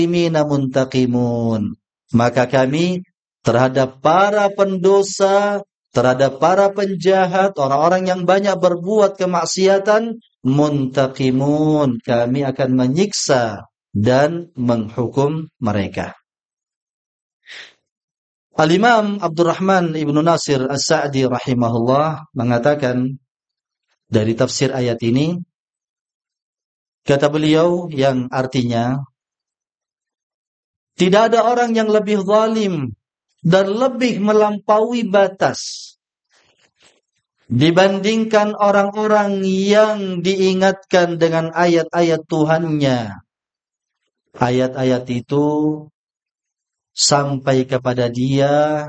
muntaqimun. Maka kami terhadap para pendosa, terhadap para penjahat, orang-orang yang banyak berbuat kemaksiatan, muntaqimun, kami akan menyiksa dan menghukum mereka. Al-Imam Abdurrahman Ibnu Nasir As-Sa'di rahimahullah mengatakan dari tafsir ayat ini, kata beliau yang artinya, tidak ada orang yang lebih zalim dan lebih melampaui batas dibandingkan orang-orang yang diingatkan dengan ayat-ayat Tuhannya. Ayat-ayat itu sampai kepada dia,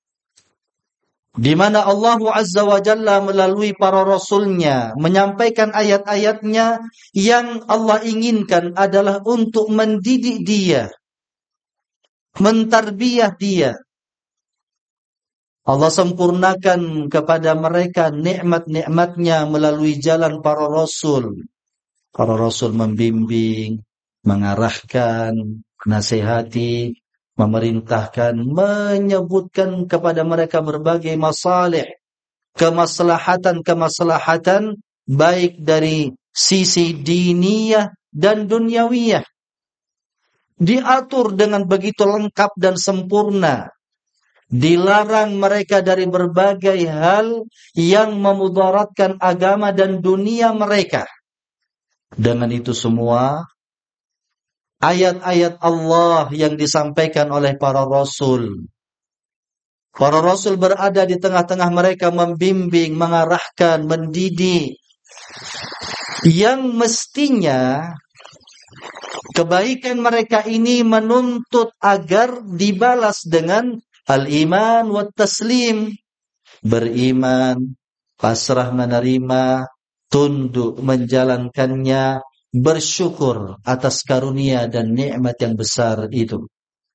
di mana Allah Azza wa Jalla melalui para rasulnya menyampaikan ayat-ayatnya yang Allah inginkan adalah untuk mendidik dia, mentarbiyah dia. Allah sempurnakan kepada mereka nikmat-nikmatnya melalui jalan para rasul. Para rasul membimbing, mengarahkan, nasihati, memerintahkan, menyebutkan kepada mereka berbagai masalih, kemaslahatan-kemaslahatan baik dari sisi diniyah dan dunyawiyah. Diatur dengan begitu lengkap dan sempurna. Dilarang mereka dari berbagai hal yang memudaratkan agama dan dunia mereka. Dengan itu semua, ayat-ayat Allah yang disampaikan oleh para rasul. Para rasul berada di tengah-tengah mereka, membimbing, mengarahkan, mendidik. Yang mestinya kebaikan mereka ini menuntut agar dibalas dengan al-iman wa taslim. Beriman, pasrah menerima, tunduk menjalankannya, bersyukur atas karunia dan nikmat yang besar itu.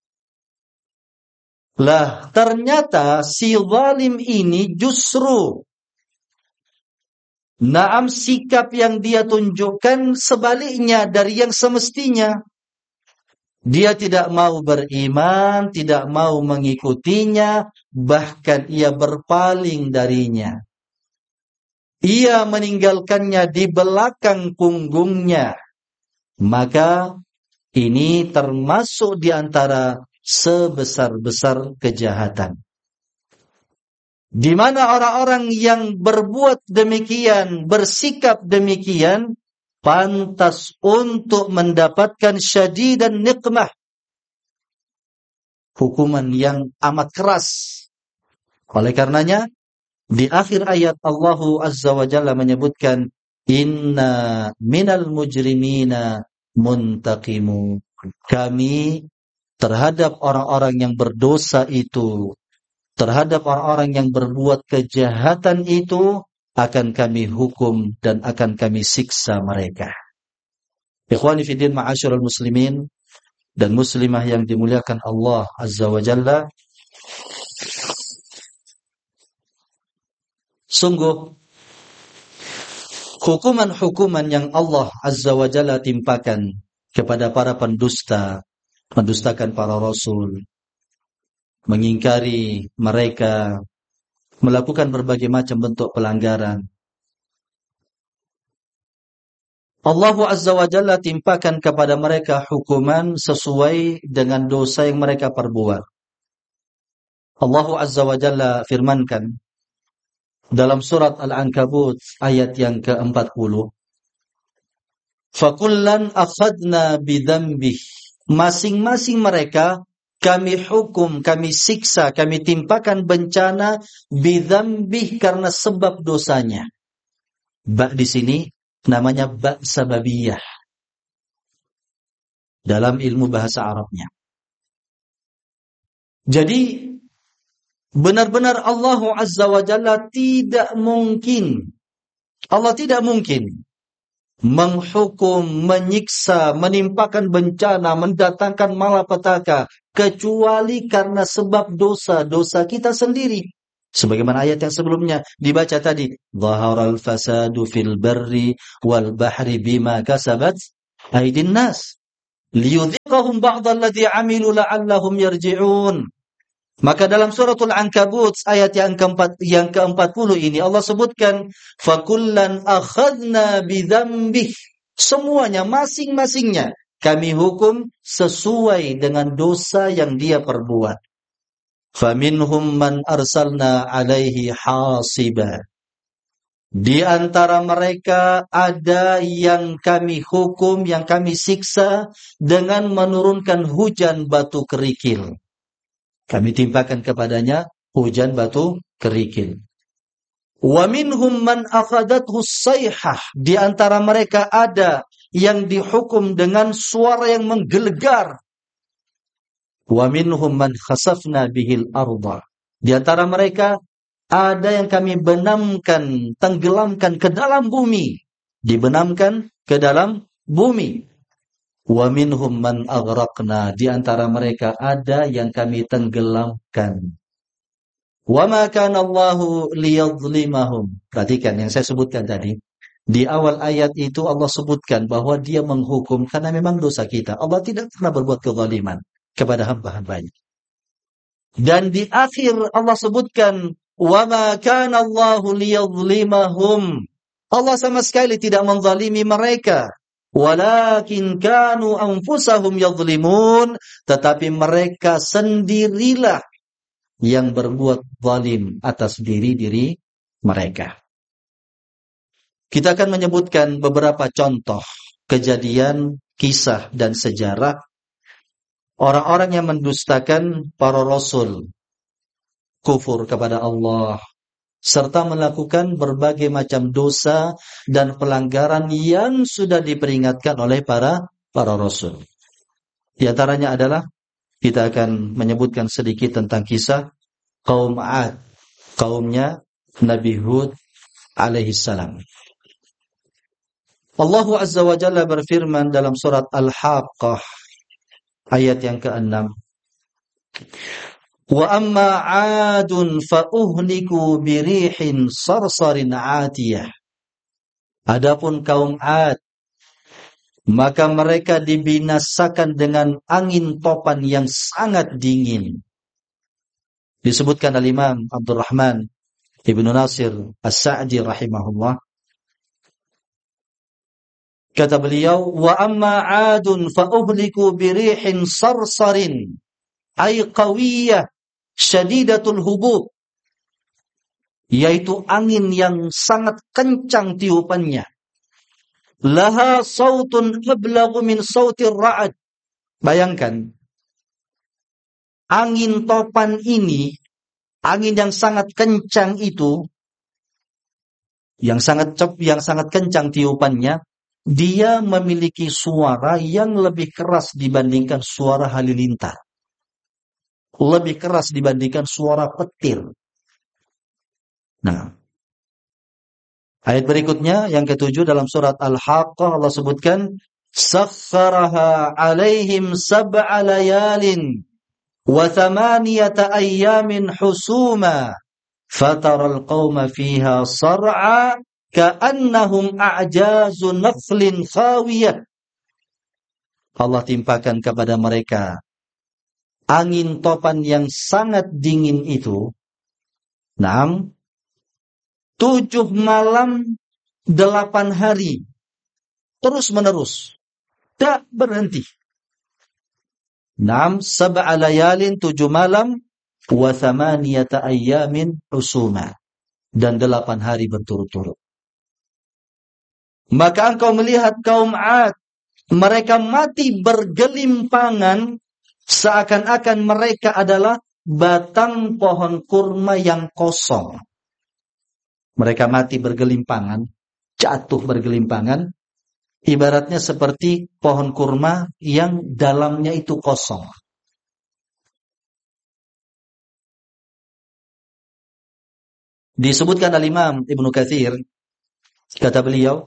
Lah, ternyata si zalim ini justru naam sikap yang dia tunjukkan sebaliknya dari yang semestinya. Dia tidak mau beriman, tidak mau mengikutinya, bahkan ia berpaling darinya. Ia meninggalkannya di belakang punggungnya. Maka ini termasuk di antara sebesar-besar kejahatan. Di mana orang-orang yang berbuat demikian, bersikap demikian, pantas untuk mendapatkan syadidan niqmah, hukuman yang amat keras. Oleh karenanya, di akhir ayat Allah Azza wa Jalla menyebutkan, inna minal mujrimina muntaqimu. Kami terhadap orang-orang yang berdosa itu, terhadap orang-orang yang berbuat kejahatan itu, akan kami hukum dan akan kami siksa mereka. Ikhwani fiddin ma'asyiral muslimin dan muslimah yang dimuliakan Allah Azza wa Jalla. Sungguh hukuman-hukuman yang Allah Azza wa Jalla timpakan kepada para pendusta, mendustakan para rasul, mengingkari mereka, melakukan berbagai macam bentuk pelanggaran. Allah Azza wa Jalla timpakan kepada mereka hukuman sesuai dengan dosa yang mereka perbuat. Allah Azza wa Jalla firmankan dalam surat Al-Ankabut ayat yang ke-40, فَكُلًّا أَخَذْنَا بِذَنْبِهِ. Masing-masing mereka kami hukum, kami siksa, kami timpakan bencana bidzambih karena sebab dosanya. Ba di sini namanya ba sababiyah dalam ilmu bahasa Arabnya. Jadi benar-benar Allah Azza wa Jalla tidak mungkin menghukum, menyiksa, menimpakan bencana, mendatangkan malapetaka kecuali karena sebab dosa-dosa kita sendiri. Sebagaimana ayat yang sebelumnya dibaca tadi, zaharal fasadu fil barri wal bahri bima kasabat aydin nas. liyudhiqahum ba'dalladzi 'amilu la'allahum yarji'un. Maka dalam suratul Ankabut ayat yang ke-40 ini Allah sebutkan fakullan akhadna bidzambih. Semuanya masing-masingnya kami hukum sesuai dengan dosa yang dia perbuat. Faminhum man arsalna 'alaihi hasiba. Di antara mereka ada yang kami hukum, yang kami siksa dengan menurunkan hujan batu kerikil. Kami timpakan kepadanya hujan batu kerikil. Wa minhum man akhadathu as-sayhah. Di antara mereka ada yang dihukum dengan suara yang menggelegar. Wa minhum man khasafna bihil arda. Di antara mereka ada yang kami benamkan, tenggelamkan ke dalam bumi. Dibenamkan ke dalam bumi. Wa minhum man aghraqna. Di antara mereka ada yang kami tenggelamkan. Wa ma kana Allahu liyadhlimahum. Perhatikan yang saya sebutkan tadi. Di awal ayat itu Allah sebutkan bahwa dia menghukum karena memang dosa kita. Allah tidak pernah berbuat kezaliman kepada hamba-hambanya. Dan di akhir Allah sebutkan wa ma kana Allahu liyadhlimahum. Allah sama sekali tidak menzalimi mereka. Walakin kanu anfusahum yadhlimun, tetapi mereka sendirilah yang berbuat zalim atas diri-diri mereka. Kita akan menyebutkan beberapa contoh kejadian, kisah dan sejarah orang-orang yang mendustakan para rasul, kufur kepada Allah, serta melakukan berbagai macam dosa dan pelanggaran yang sudah diperingatkan oleh para rasul. Di antaranya adalah kita akan menyebutkan sedikit tentang kisah kaum 'Ad, kaumnya Nabi Hud alaihissalam. Allah Azza wa Jalla berfirman dalam surat Al-Haqqah ayat yang ke-6. Wa amma 'adun fa uhliku birihin sarsarin 'atiyah. Adapun kaum 'Ad, maka mereka dibinasakan dengan angin topan yang sangat dingin. Disebutkan oleh Imam Abdurrahman Ibnu Nasir As-Sa'di rahimahullah. Kata beliau, wa amma 'adun fa uhliku birihin sarsarin ay qawiyah syadidatul hubub, yaitu angin yang sangat kencang tiupannya. Laha sautun ablaghu min sautir ra'ad. Bayangkan, angin topan ini, angin yang sangat kencang itu, yang sangat kencang tiupannya, dia memiliki suara yang lebih keras dibandingkan suara halilintar. Lebih keras dibandingkan suara petir. Nah, ayat berikutnya yang ke-7 dalam surat Al-Haqqah Allah sebutkan sakhkharaha 'alaihim sab'a layalin wa thamaniyata ayyamin husuma fataral qauma fiha sar'a ka'annahum a'jazu nakhlin khawiyah. Allah timpakan kepada mereka angin topan yang sangat dingin itu. 7 malam 8 hari terus menerus, tak berhenti. 7 layalin 7 malam wa thamaniyata ayyamin husuma, dan 8 hari berturut-turut. Maka engkau melihat kaum 'Ad, mereka mati bergelimpangan seakan-akan mereka adalah batang pohon kurma yang kosong. Mereka mati bergelimpangan, jatuh bergelimpangan, ibaratnya seperti pohon kurma yang dalamnya itu kosong. Disebutkan oleh Imam Ibnu Katsir, kata beliau,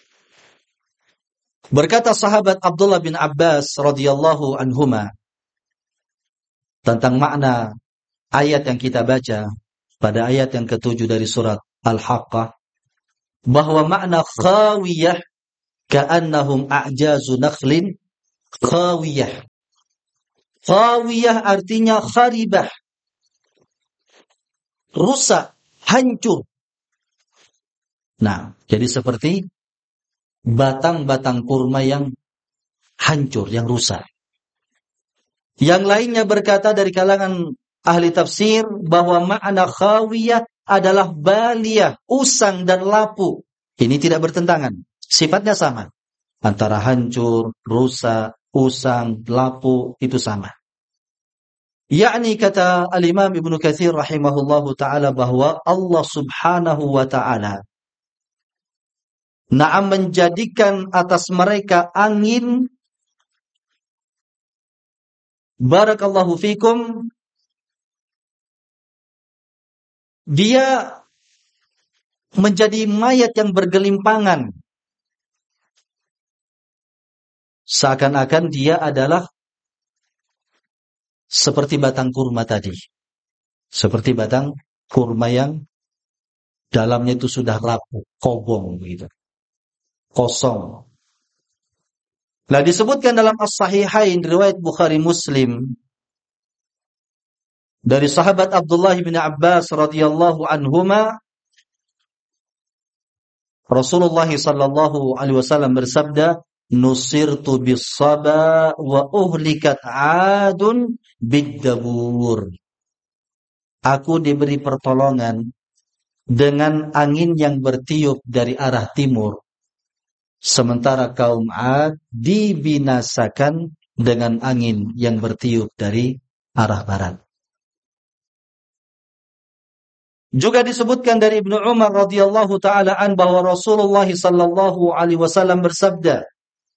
berkata sahabat Abdullah bin Abbas radhiyallahu anhuma tentang makna ayat yang kita baca pada ayat yang ke-7 dari surat Al-Haqqah, bahwa makna khawiyah ka'annahum a'jazu nakhlin Khawiyah. Khawiyah artinya kharibah, rusak, hancur. Nah, jadi seperti batang-batang kurma yang hancur, yang rusak. Yang lainnya berkata dari kalangan ahli tafsir bahwa makna khawiyah adalah baliyah, usang dan lapuk. Ini tidak bertentangan, sifatnya sama. Antara hancur, rusak, usang, lapuk itu sama. Yakni kata al-Imam Ibnu Katsir rahimahullahu taala bahwa Allah Subhanahu wa taala na'am menjadikan atas mereka angin, barakallahu fikum, dia menjadi mayat yang bergelimpangan. Seakan-akan dia adalah seperti batang kurma tadi. Seperti batang kurma yang dalamnya itu sudah rapuh, kobong begitu. Kosong. Nah, disebutkan dalam As-Sahihain riwayat Bukhari Muslim dari sahabat Abdullah bin Abbas radhiyallahu anhuma, Rasulullah sallallahu alaihi wasallam bersabda, "Nusirtu bis-saba wa uhlikat 'adun bid-dabur." Aku diberi pertolongan dengan angin yang bertiup dari arah timur, sementara kaum 'Ad dibinasakan dengan angin yang bertiup dari arah barat. Juga disebutkan dari Ibnu Umar radhiyallahu taala an bahwa Rasulullah sallallahu alaihi wasallam bersabda,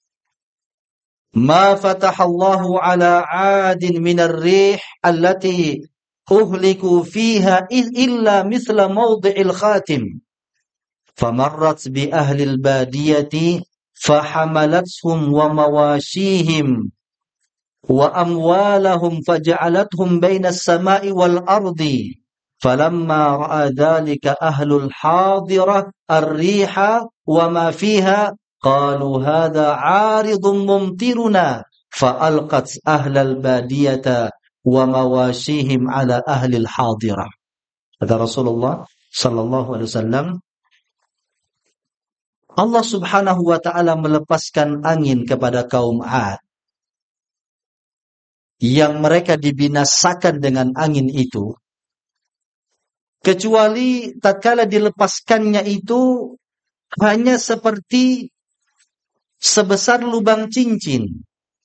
"Ma fatahallahu ala 'adin minar rih allati uhliku fiha illa mithla mawdi'il khatim. Famarrat bi ahli al-badiyati fahamalathum wa mawashihim wa amwalahum faja'alathum baina as-sama'i wal ardi. Falamma ra'a dhalika ahlul hadirah ar-riha wa ma fiha qalu hadha 'aridun mumtiruna fa'alqat ahlal badiyata wa mawashihim ala ahlil hadirah." Kata Rasulullah sallallahu alaihi wasallam, Allah Subhanahu wa taala melepaskan angin kepada kaum 'Ad yang mereka dibinasakan dengan angin itu, kecuali tatkala dilepaskannya itu hanya seperti sebesar lubang cincin.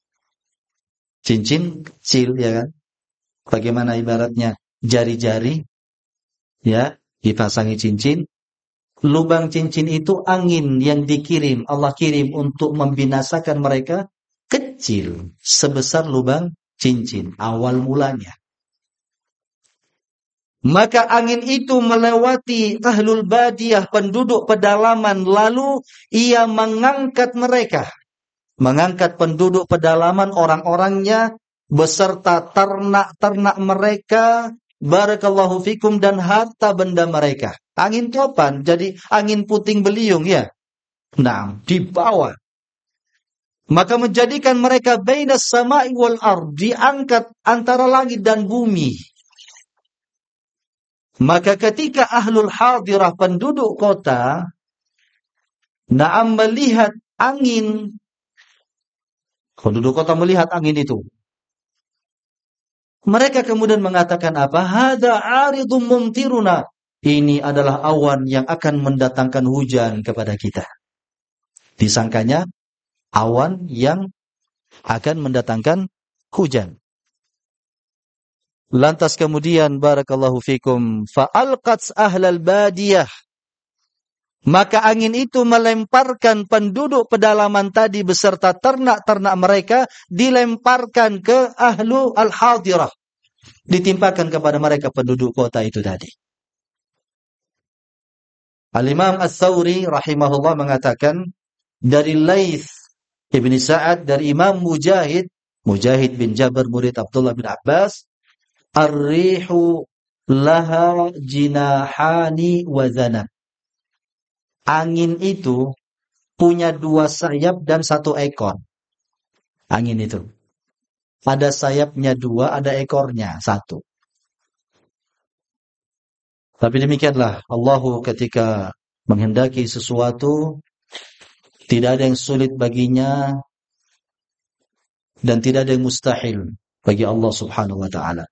Cincin kecil, ya kan? Bagaimana ibaratnya jari-jari, ya, dipasangi cincin. Lubang cincin itu angin yang dikirim, Allah kirim untuk membinasakan mereka, kecil, sebesar lubang cincin, awal mulanya. Maka angin itu melewati ahlul badiyah, penduduk pedalaman, lalu ia mengangkat mereka. Mengangkat penduduk pedalaman, orang-orangnya, beserta ternak-ternak mereka, barakallahu fikum, dan harta benda mereka. Angin topan, jadi angin puting beliung, ya. Nah, dibawa. Maka menjadikan mereka bainas sama'i wal ard, diangkat antara langit dan bumi. Maka ketika ahlul hadirah, penduduk kota, na'am melihat angin, penduduk kota melihat angin itu, mereka kemudian mengatakan apa? Hadza 'aridum mumtiruna. Ini adalah awan yang akan mendatangkan hujan kepada kita. Disangkanya awan yang akan mendatangkan hujan. Lantas kemudian barakallahu fikum, fa'alqat ahlal badiyah. Maka angin itu melemparkan penduduk pedalaman tadi beserta ternak-ternak mereka, dilemparkan ke ahlu al-hadirah. Ditimpakan kepada mereka penduduk kota itu tadi. Al-Imam Ats-Tsauri rahimahullah mengatakan dari Laits Ibn Sa'ad, dari Imam Mujahid bin Jabir murid Abdullah bin Abbas, ar-rihu laha jinahani wa zanab. Angin itu punya 2 sayap dan 1 ekor. Angin itu. Ada sayapnya 2, ada ekornya 1. Tapi demikianlah Allahu ketika menghendaki sesuatu, tidak ada yang sulit baginya dan tidak ada yang mustahil bagi Allah Subhanahu wa taala.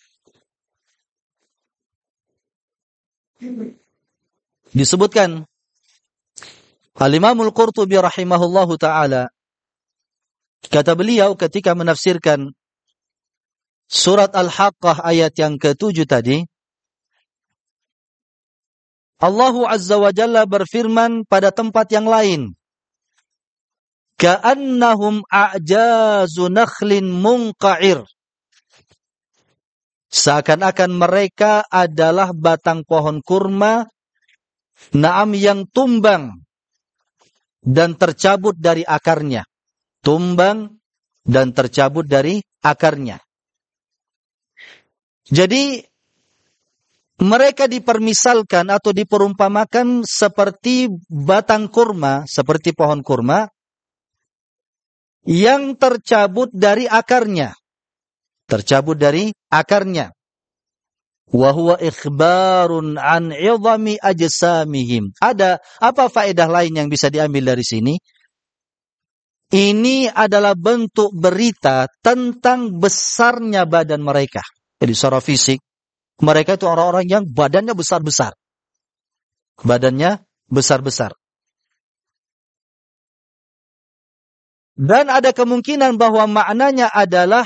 Disebutkan Al-Imam Al-Qurtubi rahimahullahu taala, kata beliau ketika menafsirkan surat Al-Haqqah ayat yang ke-7 tadi, Allah Azza wa Jalla berfirman pada tempat yang lain, ka'annahum a'jazu nakhlin munqa'ir. Seakan-akan mereka adalah batang pohon kurma, naam, yang tumbang dan tercabut dari akarnya. Tumbang dan tercabut dari akarnya. Jadi mereka dipermisalkan atau diperumpamakan seperti batang kurma, seperti pohon kurma yang tercabut dari akarnya. Tercabut dari akarnya. Wa huwa ikhbarun an 'idhami ajsamihim. Ada apa faedah lain yang bisa diambil dari sini? Ini adalah bentuk berita tentang besarnya badan mereka. Jadi secara fisik, mereka itu orang-orang yang badannya besar-besar. Badannya besar-besar. Dan ada kemungkinan bahwa maknanya adalah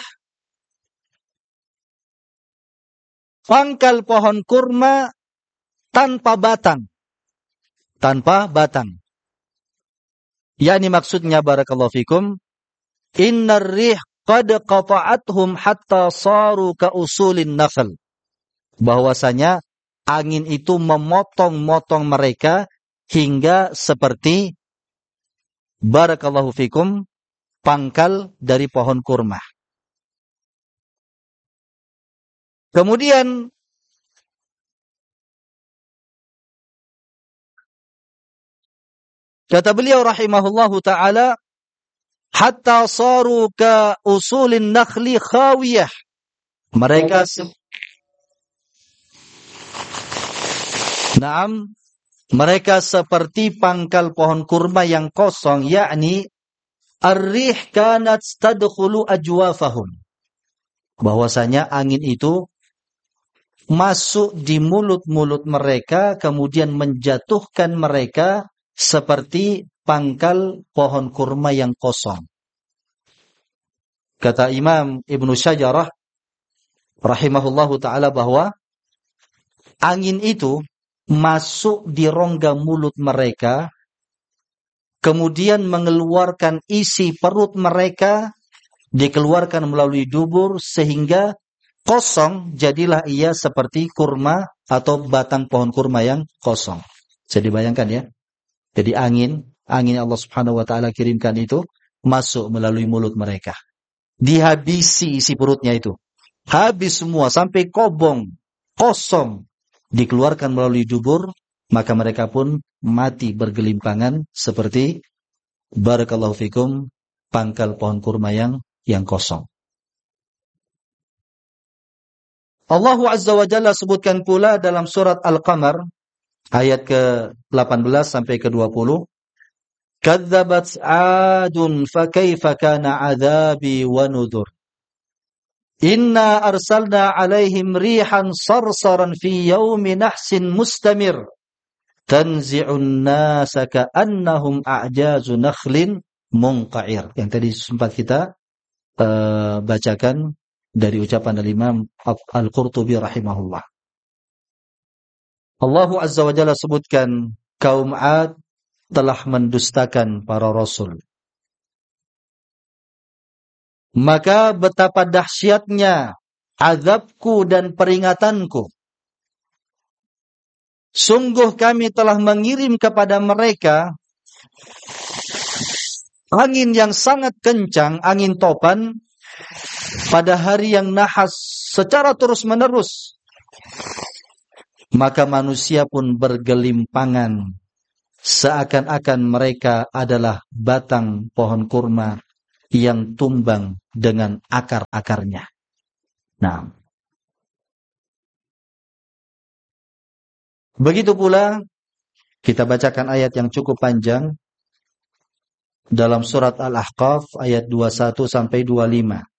pangkal pohon kurma tanpa batang. Tanpa batang. Yani maksudnya barakallahu fikum, innar rih qad qata'athum hatta saru ka usulin nakhl. Bahwasanya angin itu memotong-motong mereka hingga seperti barakallahu fikum pangkal dari pohon kurma. Kemudian kata beliau rahimahullahu ta'ala, hatta saru ka usulin nakhli khawiyah. Mereka mereka seperti pangkal pohon kurma yang kosong, yakni ar-rih kanat tadkhulu ajwafahum. Bahwasanya angin itu masuk di mulut-mulut mereka, kemudian menjatuhkan mereka seperti pangkal pohon kurma yang kosong. Kata Imam Ibnu Syajarah rahimahullahu ta'ala bahwa angin itu masuk di rongga mulut mereka, kemudian mengeluarkan isi perut mereka, dikeluarkan melalui dubur, sehingga kosong, jadilah ia seperti kurma atau batang pohon kurma yang kosong. Bisa dibayangkan ya. Jadi angin Allah Subhanahu wa ta'ala kirimkan itu masuk melalui mulut mereka. Dihabisi isi perutnya itu. Habis semua sampai kobong, kosong. Dikeluarkan melalui dubur, maka mereka pun mati bergelimpangan seperti barakallahu fikum pangkal pohon kurma yang kosong. Allah Azza wa Jalla sebutkan pula dalam surat Al-Qamar ayat ke-18 sampai ke-20, kadzabat 'adun fa kaifa kana 'adzabi wa nudhur. Inna arsalna 'alaihim rihan sarsaran fi yaumi nahsin mustamir tanzi'un nasa ka'annahum a'jazu nakhlin munqa'ir. Yang tadi sempat kita bacakan dari ucapan Imam Al-Qurtubi rahimahullah. Allah Azza wa Jalla sebutkan kaum 'Ad telah mendustakan para rasul. Maka betapa dahsyatnya azabku dan peringatanku. Sungguh kami telah mengirim kepada mereka angin yang sangat kencang, angin topan, pada hari yang nahas secara terus-menerus. Maka manusia pun bergelimpangan, seakan-akan mereka adalah batang pohon kurma yang tumbang dengan akar-akarnya. Nah, begitu pula kita bacakan ayat yang cukup panjang dalam surat Al-Ahqaf ayat 21 sampai 25.